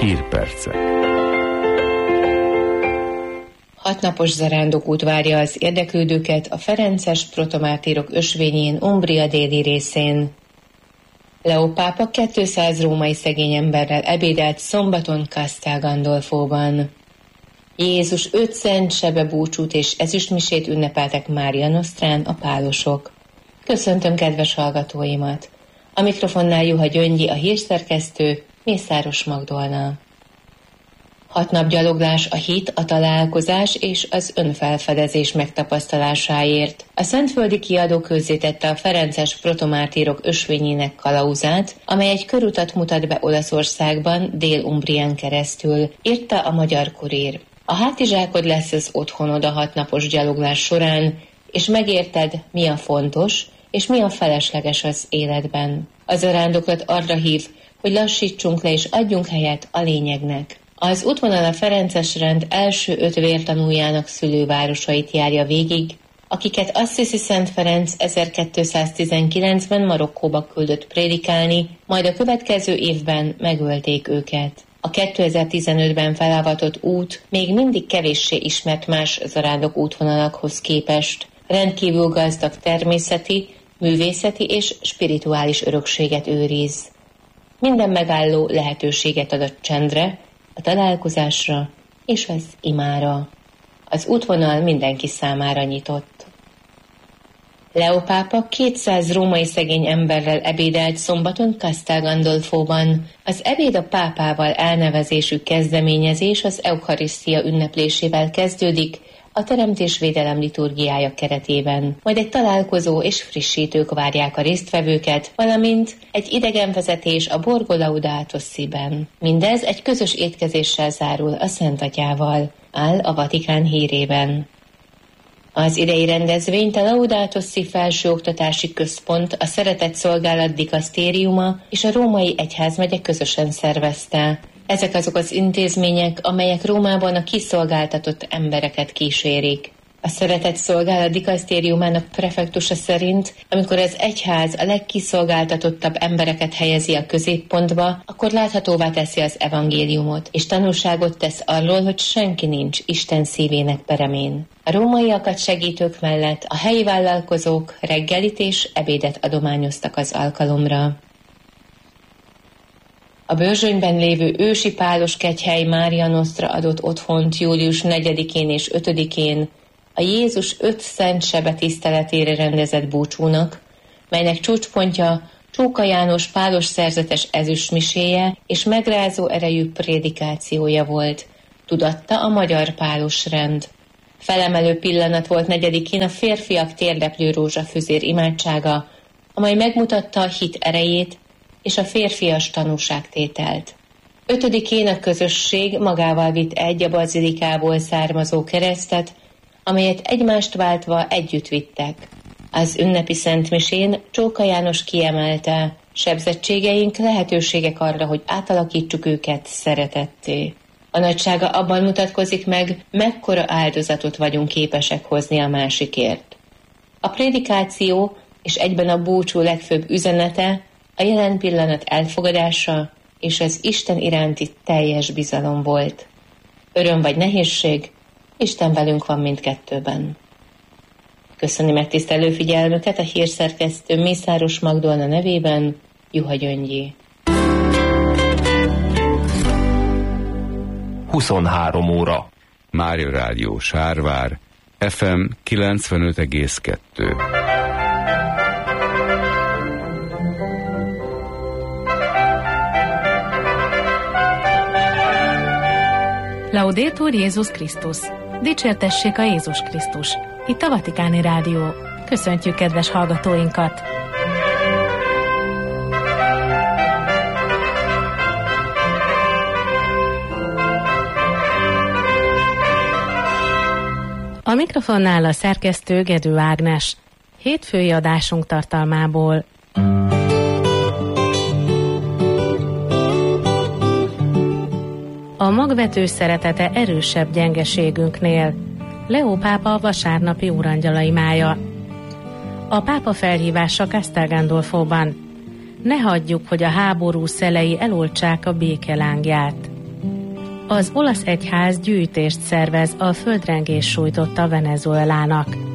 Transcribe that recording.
Hírpercek. 6 napos zarándokút várja az érdeklődőket a ferences protomártírok ösvényén, Umbria déli részén. Leó pápa 200 római szegény emberrel ebédelt szombaton Castel Gandolfóban. Jézus 5 szent sebebúcsút és ezüstmisét ünnepeltek Mária Nosztrán a pálosok. Köszöntöm kedves hallgatóimat! A mikrofonnál Juha Gyöngyi, a hírszerkesztő, Mészáros Magdolna. 6 nap gyaloglás a hit, a találkozás és az önfelfedezés megtapasztalásáért. A szentföldi kiadó közzétette a ferences protomártírok ösvényének kalauzát, amely egy körutat mutat be Olaszországban, Dél-Umbrián keresztül, írta a Magyar Kurír. A hátizsákod lesz az otthonod a 6 napos gyaloglás során, és megérted, mi a fontos, és mi a felesleges az életben. A zarándoklat arra hív, hogy lassítsunk le és adjunk helyet a lényegnek. Az útvonal a ferences rend első 5 vértanújának szülővárosait járja végig, akiket Assisi Szent Ferenc 1219-ben Marokkóba küldött prédikálni, majd a következő évben megölték őket. A 2015-ben felavatott út még mindig kevéssé ismert más zarándok útvonalakhoz képest. Rendkívül gazdag természeti, művészeti és spirituális örökséget őriz. Minden megálló lehetőséget ad a csendre, a találkozásra és az imára. Az útvonal mindenki számára nyitott. Leó pápa 200 római szegény emberrel ebédelt szombaton Castel Gandolfóban. Az ebéd a pápával elnevezésű kezdeményezés az Eucharisztia ünneplésével kezdődik, a teremtésvédelem liturgiája keretében. Majd egy találkozó és frissítők várják a résztvevőket, valamint egy idegenvezetés a Borgo Laudato-ben. Mindez egy közös étkezéssel zárul a Szent Atyával, áll a Vatikán hírében. Az idei rendezvényt a Laudato Si Felsőoktatási Központ, a Szeretett Szolgálat Dikasztériuma és a Római Egyházmegye közösen szervezte. Ezek azok az intézmények, amelyek Rómában a kiszolgáltatott embereket kísérik. A Szeretett Szolgálat Dikasztériumának prefektusa szerint, amikor az egyház a legkiszolgáltatottabb embereket helyezi a középpontba, akkor láthatóvá teszi az evangéliumot, és tanúságot tesz arról, hogy senki nincs Isten szívének peremén. A rómaiakat segítők mellett a helyi vállalkozók reggelit és ebédet adományoztak az alkalomra. A Börzsönyben lévő ősi pálos kegyhely Mária Nosztra adott otthont július 4-én és 5-én a Jézus 5 szent sebe tiszteletére rendezett búcsúnak, melynek csúcspontja Csóka János pálos szerzetes ezüstmiséje és megrázó erejű prédikációja volt, tudatta a magyar pálos rend. Felemelő pillanat volt 4-én a férfiak térdeplő rózsafüzér imádsága, amely megmutatta a hit erejét és a férfias tanúságtételt. 5-én a közösség magával vitt egy a bazilikából származó keresztet, amelyet egymást váltva együtt vittek. Az ünnepi szentmisén Csóka János kiemelte, sebzettségeink lehetőségek arra, hogy átalakítsuk őket szeretetté. A nagysága abban mutatkozik meg, mekkora áldozatot vagyunk képesek hozni a másikért. A prédikáció és egyben a búcsú legfőbb üzenete a jelen pillanat elfogadása és az Isten iránti teljes bizalom volt. Öröm vagy nehézség, Isten velünk van mindkettőben. Köszöni megtisztelő figyelmüket a hírszerkesztő Mészáros Magdolna nevében, Juha Gyöngyi. 23 óra. Mária Rádió Sárvár, FM 95,2. Laudetur Jézus Krisztus! Dicsértessék a Jézus Krisztus! Itt a Vatikáni Rádió. Köszöntjük kedves hallgatóinkat! A mikrofonnál a szerkesztő Gedő Ágnes. Hétfői adásunk tartalmából. A magvető szeretete erősebb gyengeségünknél. Leó pápa vasárnapi úrangyalai mája. A pápa felhívása Castel Gandolfóban. Ne hagyjuk, hogy a háború szelei eloltsák a béke lángját. Az olasz egyház gyűjtést szervez a földrengés sújtotta Venezuelának.